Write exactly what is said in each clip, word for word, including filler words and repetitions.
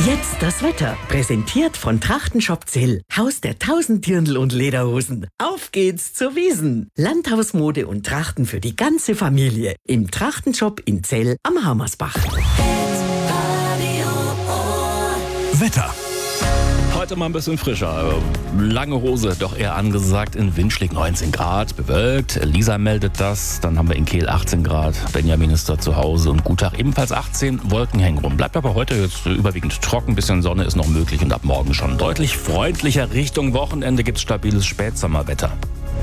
Jetzt das Wetter. Präsentiert von Trachtenshop Zell. Haus der tausend Dirndl und Lederhosen. Auf geht's zur Wiesn. Landhausmode und Trachten für die ganze Familie. Im Trachtenshop in Zell am Hammersbach. Wetter. Heute mal ein bisschen frischer. Lange Hose, doch eher angesagt. In Windschlik neunzehn Grad, bewölkt. Lisa meldet das. Dann haben wir in Kehl achtzehn Grad. Benjamin ist da zu Hause. Und Gutach ebenfalls achtzehn. Wolken hängen rum. Bleibt aber heute jetzt überwiegend trocken. Bisschen Sonne ist noch möglich. Und ab morgen schon deutlich freundlicher. Richtung Wochenende gibt's stabiles Spätsommerwetter.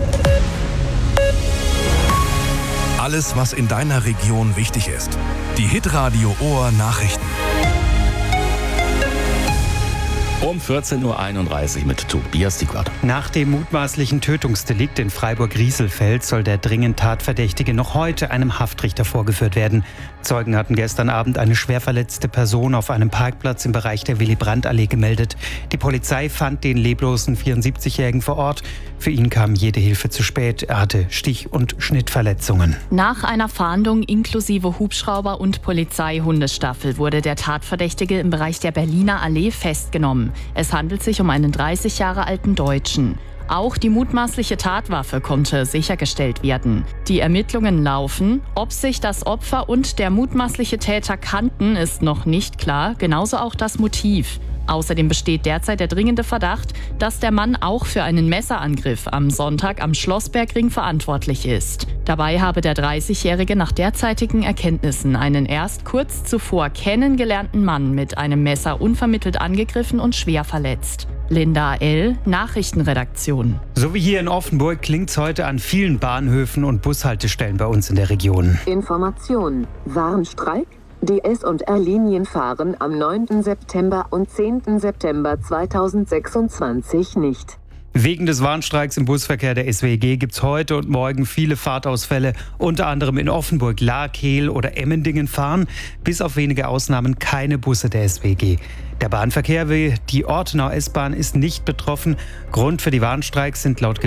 Alles, was in deiner Region wichtig ist. Die Hitradio Ohr Nachrichten. Um vierzehn Uhr einunddreißig mit Tobias Diekwart. Nach dem mutmaßlichen Tötungsdelikt in Freiburg-Rieselfeld soll der dringend Tatverdächtige noch heute einem Haftrichter vorgeführt werden. Zeugen hatten gestern Abend eine schwer verletzte Person auf einem Parkplatz im Bereich der Willy-Brandt-Allee gemeldet. Die Polizei fand den leblosen vierundsiebzigjährigen vor Ort. Für ihn kam jede Hilfe zu spät. Er hatte Stich- und Schnittverletzungen. Nach einer Fahndung inklusive Hubschrauber und Polizeihundestaffel wurde der Tatverdächtige im Bereich der Berliner Allee festgenommen. Es handelt sich um einen dreißig Jahre alten Deutschen. Auch die mutmaßliche Tatwaffe konnte sichergestellt werden. Die Ermittlungen laufen. Ob sich das Opfer und der mutmaßliche Täter kannten, ist noch nicht klar. Genauso auch das Motiv. Außerdem besteht derzeit der dringende Verdacht, dass der Mann auch für einen Messerangriff am Sonntag am Schlossbergring verantwortlich ist. Dabei habe der dreißigjährige nach derzeitigen Erkenntnissen einen erst kurz zuvor kennengelernten Mann mit einem Messer unvermittelt angegriffen und schwer verletzt. Linda L., Nachrichtenredaktion. So wie hier in Offenburg klingt's heute an vielen Bahnhöfen und Bushaltestellen bei uns in der Region. Information: Warnstreik? Die S- und R-Linien fahren am neunten September und zehnten September zweitausendsechsundzwanzig nicht. Wegen des Warnstreiks im Busverkehr der S W G gibt's heute und morgen viele Fahrtausfälle. Unter anderem in Offenburg, Lahr, Kehl oder Emmendingen fahren bis auf wenige Ausnahmen keine Busse der S W G. Der Bahnverkehr wie die Ortenau S-Bahn ist nicht betroffen. Grund für die Warnstreiks sind laut